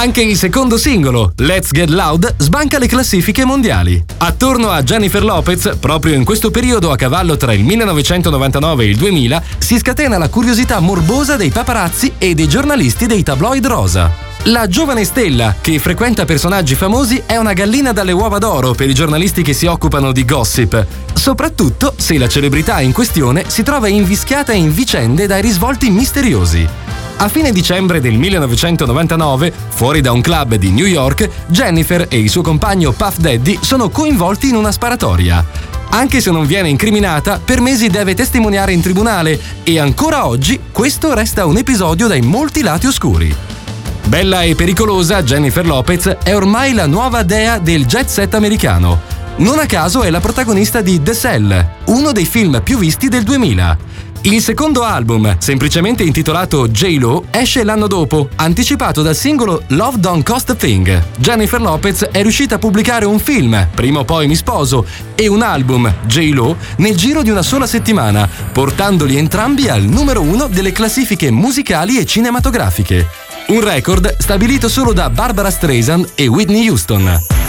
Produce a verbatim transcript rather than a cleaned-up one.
Anche il secondo singolo, Let's Get Loud, sbanca le classifiche mondiali. Attorno a Jennifer Lopez, proprio in questo periodo a cavallo tra il millenovecentonovantanove e il duemila, si scatena la curiosità morbosa dei paparazzi e dei giornalisti dei tabloid rosa. La giovane stella, che frequenta personaggi famosi, è una gallina dalle uova d'oro per i giornalisti che si occupano di gossip, soprattutto se la celebrità in questione si trova invischiata in vicende dai risvolti misteriosi. A fine dicembre del millenovecentonovantanove, fuori da un club di New York, Jennifer e il suo compagno Puff Daddy sono coinvolti in una sparatoria. Anche se non viene incriminata, per mesi deve testimoniare in tribunale e ancora oggi questo resta un episodio dai molti lati oscuri. Bella e pericolosa, Jennifer Lopez è ormai la nuova dea del jet set americano. Non a caso è la protagonista di The Cell, uno dei film più visti del duemila. Il secondo album, semplicemente intitolato J-Lo, esce l'anno dopo, anticipato dal singolo Love Don't Cost a Thing. Jennifer Lopez è riuscita a pubblicare un film, Prima o poi mi sposo, e un album, J-Lo, nel giro di una sola settimana, portandoli entrambi al numero uno delle classifiche musicali e cinematografiche. Un record stabilito solo da Barbara Streisand e Whitney Houston.